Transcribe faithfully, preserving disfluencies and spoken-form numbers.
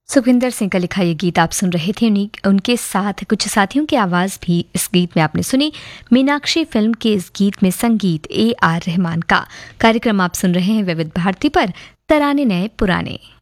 सुखविंदर सिंह का लिखा ये गीत आप सुन रहे थे। उन्हीं उनके साथ कुछ साथियों की आवाज़ भी इस गीत में आपने सुनी। मीनाक्षी फिल्म के इस गीत में संगीत ए आर रहमान का। कार्यक्रम आप सुन रहे हैं विविध भारती पर, तराने नए पुराने।